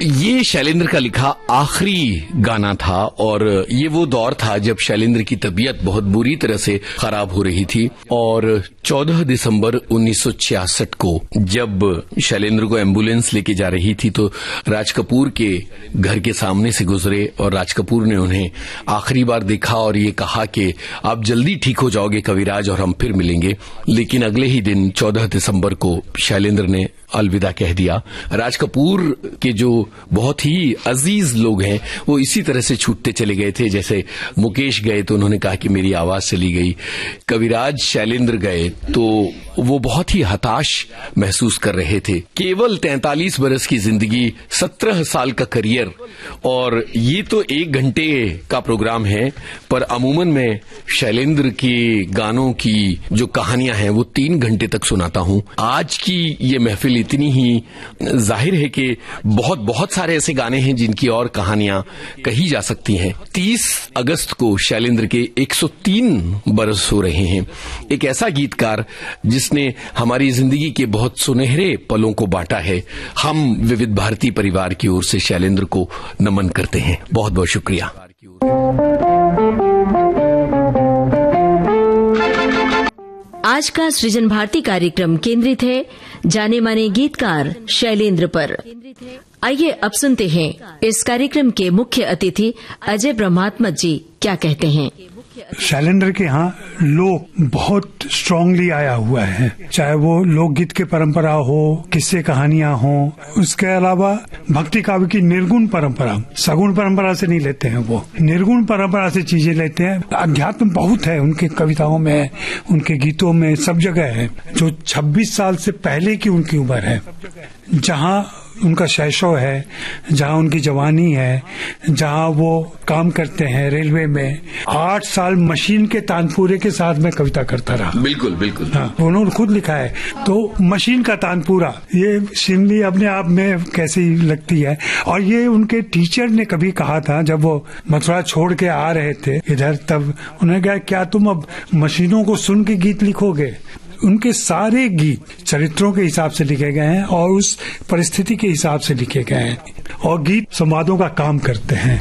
ये शैलेंद्र का लिखा आखिरी गाना था और ये वो दौर था जब शैलेंद्र की तबीयत बहुत बुरी तरह से खराब हो रही थी और 14 दिसंबर 1966 को जब शैलेंद्र को एम्बुलेंस लेके जा रही थी तो राज कपूर के घर के सामने से गुजरे और राज कपूर ने उन्हें आखिरी बार देखा और ये कहा कि आप जल्दी ठीक हो जाओगे कविराज और हम फिर मिलेंगे। लेकिन अगले ही दिन 14 दिसंबर को शैलेंद्र ने अलविदा कह दिया। राज कपूर के जो बहुत ही अजीज लोग हैं वो इसी तरह से छूटते चले गए थे। जैसे मुकेश गए तो उन्होंने कहा कि मेरी आवाज चली गई, कविराज शैलेंद्र गए तो वो बहुत ही हताश महसूस कर रहे थे। केवल 43 बरस की जिंदगी, 17 साल का करियर और ये तो 1 घंटे का प्रोग्राम है, पर अमूमन मैं शैलेंद्र के गानों की जो कहानियां हैं वो 3 घंटे तक सुनाता हूं। आज की ये महफिल इतनी ही जाहिर है कि बहुत बहुत सारे ऐसे गाने हैं जिनकी और कहानियां कही जा सकती हैं। 30 अगस्त को शैलेंद्र के 103 बरस हो रहे हैं। एक ऐसा गीतकार जिसने हमारी जिंदगी के बहुत सुनहरे पलों को बांटा है। हम विविध भारती परिवार की ओर से शैलेंद्र को नमन करते हैं। बहुत बहुत शुक्रिया। आज का सृजन भारती कार्यक्रम केंद्रित है जाने माने गीतकार शैलेंद्र पर। आइए अब सुनते हैं इस कार्यक्रम के मुख्य अतिथि अजय ब्रह्मात्मत जी क्या कहते हैं। शैलेंद्र के यहाँ लोक बहुत स्ट्रांगली आया हुआ है, चाहे वो लोकगीत के परंपरा हो, किस्से कहानियां हो, उसके अलावा भक्ति काव्य की निर्गुण परंपरा, सगुण परंपरा से नहीं लेते हैं, वो निर्गुण परंपरा से चीजें लेते हैं। अध्यात्म बहुत है उनके कविताओं में, उनके गीतों में, सब जगह है। जो 26 साल से पहले की उनकी उम्र है, जहाँ उनका शैशव है, जहाँ उनकी जवानी है, जहाँ वो काम करते हैं रेलवे में, 8 साल मशीन के तानपूरे के साथ में कविता करता रहा। बिल्कुल बिल्कुल। हाँ, उन्होंने खुद लिखा है। तो मशीन का तानपूरा, ये सिमली अपने आप में कैसी लगती है। और ये उनके टीचर ने कभी कहा था जब वो मथुरा छोड़ के आ रहे थे इधर, तब उन्होंने कहा क्या तुम अब मशीनों को सुन के गीत लिखोगे। उनके सारे गीत चरित्रों के हिसाब से लिखे गए हैं और उस परिस्थिति के हिसाब से लिखे गए हैं और गीत संवादों का काम करते हैं।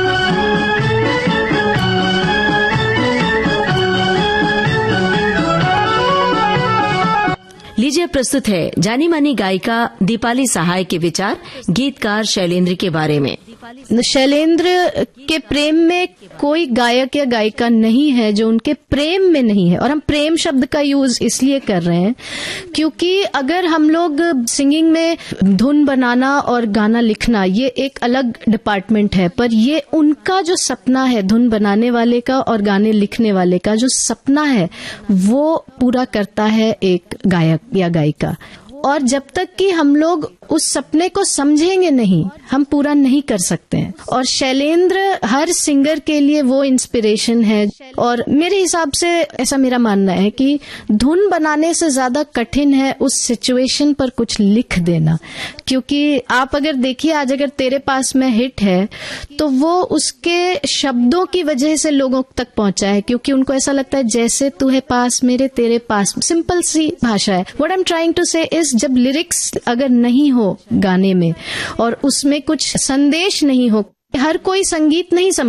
लीजिए प्रस्तुत है जानी मानी गायिका दीपाली सहाय के विचार गीतकार शैलेंद्र के बारे में। शैलेंद्र के प्रेम में कोई गायक या गायिका नहीं है जो उनके प्रेम में नहीं है। और हम प्रेम शब्द का यूज इसलिए कर रहे हैं क्योंकि अगर हम लोग सिंगिंग में धुन बनाना और गाना लिखना ये एक अलग डिपार्टमेंट है, पर ये उनका जो सपना है, धुन बनाने वाले का और गाने लिखने वाले का जो सपना है वो पूरा करता है एक गायक या गायिका। और जब तक कि हम लोग उस सपने को समझेंगे नहीं, हम पूरा नहीं कर सकते हैं। और शैलेंद्र हर सिंगर के लिए वो इंस्पिरेशन है। और मेरे हिसाब से ऐसा मेरा मानना है कि धुन बनाने से ज्यादा कठिन है उस सिचुएशन पर कुछ लिख देना। क्योंकि आप अगर देखिए आज अगर तेरे पास में हिट है तो वो उसके शब्दों की वजह से लोगों तक पहुंचा है, क्योंकि उनको ऐसा लगता है जैसे तू है पास मेरे तेरे पास। सिंपल सी भाषा है। What I am trying to से इज जब लिरिक्स अगर नहीं हो गाने में और उसमें कुछ संदेश नहीं हो, हर कोई संगीत नहीं समझ